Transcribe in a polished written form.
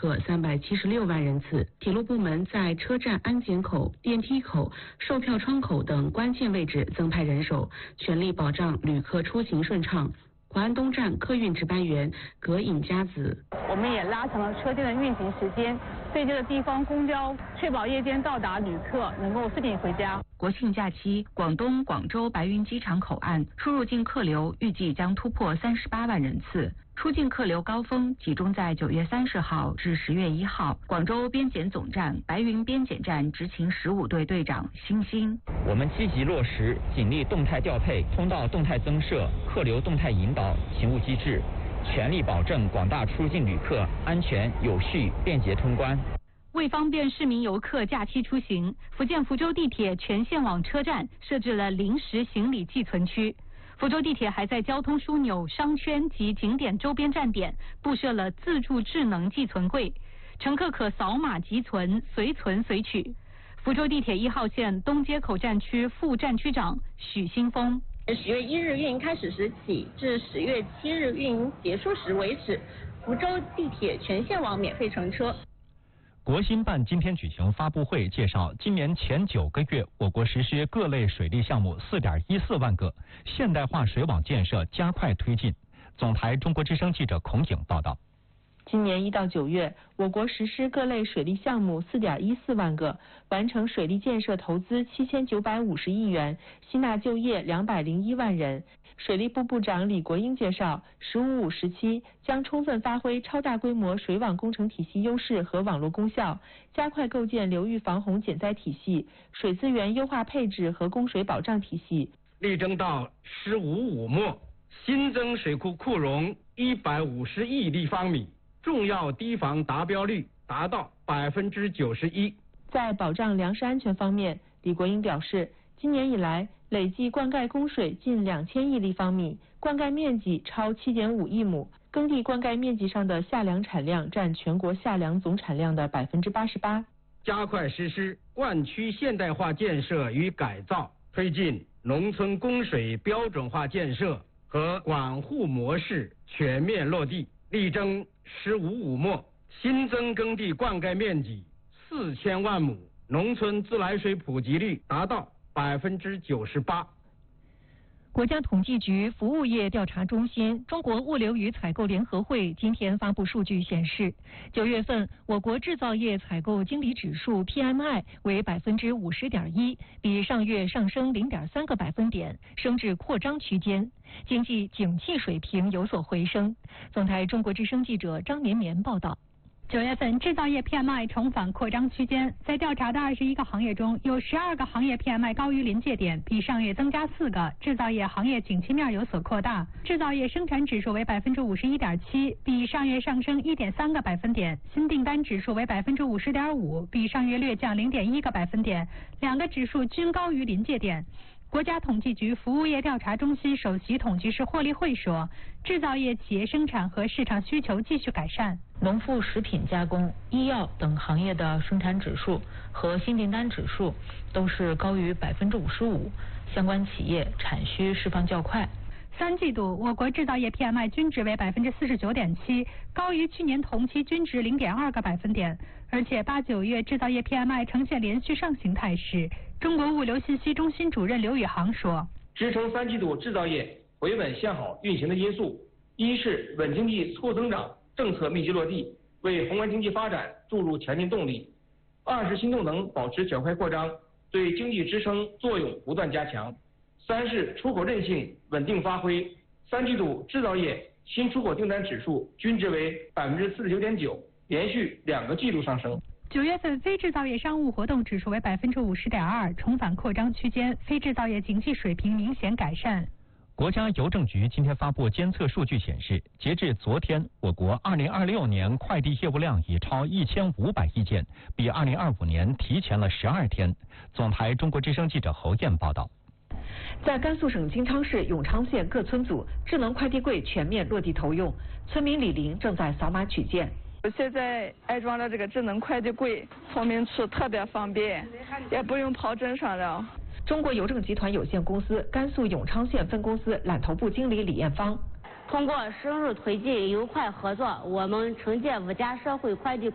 客376万人次。铁路部门在车站安检口、电梯口、售票窗口等关键位置增派人手，全力保障旅客出行顺畅。华安东站客运值班员葛颖佳子， 我们也拉长了车间的运行时间，对这个地方公交确保夜间到达旅客能够顺利回家。 国庆假期，广东广州白云机场口岸出入境客流预计将突破38万人次。出境客流高峰集中在9月30号至10月1号。广州边检总站、白云边检站执勤15队队长辛鑫， 我们积极落实警力动态调配、通道动态增设、客流动态引导勤务机制，全力保证广大出境旅客安全有序、便捷通关。 为方便市民游客假期出行，福建福州地铁全线网车站设置了临时行李寄存区。福州地铁还在交通枢纽、商圈及景点周边站点布设了自助智能寄存柜，乘客可扫码集存，随存随取。福州地铁1号线东街口站区副站区长许新峰 ，10月1日运营开始时起至10月7日运营结束时为止，福州地铁全线网免费乘车。 国新办今天举行发布会，介绍今年前9个月，我国实施各类水利项目4.14万个，现代化水网建设加快推进。总台中国之声记者孔颖报道。 今年1到9月，我国实施各类水利项目4.14万个，完成水利建设投资7950亿元，吸纳就业201万人。水利部部长李国英介绍，“15-5时期将充分发挥超大规模水网工程体系优势和网络功效，加快构建流域防洪减灾体系、水资源优化配置和供水保障体系。 力争到15-5末新增水库库容150亿立方米，重要堤防达标率达到91%。 在保障粮食安全方面，李国英表示，今年以来累计灌溉供水近2000亿立方米，灌溉面积超7.5亿亩，耕地灌溉面积上的夏粮产量占全国夏粮总产量的88%。 加快实施灌区现代化建设与改造，推进农村供水标准化建设和管护模式全面落地，力争15-5末新增耕地灌溉面积4000万亩，农村自来水普及率达到98%。 国家统计局服务业调查中心、中国物流与采购联合会今天发布数据显示，9月份我国制造业采购经理指数 PMI 为50.1%，比上月上升0.3个百分点，升至扩张区间，经济景气水平有所回升。总台中国之声记者张绵绵报道。9月份制造业 PMI 重返扩张区间，在调查的21个行业中，有12个行业 PMI 高于临界点，比上月增加4个。制造业行业景气面有所扩大，制造业生产指数为51.7%，比上月上升1.3个百分点。新订单指数为50.5%，比上月略降0.1个百分点，两个指数均高于临界点。国家统计局服务业调查中心首席统计师霍立慧说，制造业企业生产和市场需求继续改善。 农副食品加工、医药等行业的生产指数和新订单指数都是高于55%，相关企业产需释放较快。 3季度我国制造业 PMI 均值为49.7%，高于去年同期均值0.2个百分点，而且8、9月制造业 PMI 呈现连续上行态势。中国物流信息中心主任刘宇航说， 支撑3季度制造业回稳向好运行的因素，一是稳经济促增长政策密集落地，为宏观经济发展注入强劲动力；二是新动能保持较快扩张，对经济支撑作用不断加强；三是出口韧性稳定发挥。3季度制造业新出口订单指数均值为49.9%，连续2个季度上升。 9月份非制造业商务活动指数为50.2%，重返扩张区间，非制造业经济水平明显改善。 国家邮政局今天发布监测数据显示，截至昨天，我国2026年快递业务量已超1500亿件，比2025年提前了12天。总台中国之声记者侯燕报道。 在甘肃省金昌市永昌县各村组，智能快递柜全面落地投用，村民李玲正在扫码取件。 现在安装了这个智能快递柜，村民吃特别方便，也不用跑镇上了。 中国邮政集团有限公司甘肃永昌县分公司揽头部经理李艳芳， 通过深入推进邮快合作，我们承接5家社会快递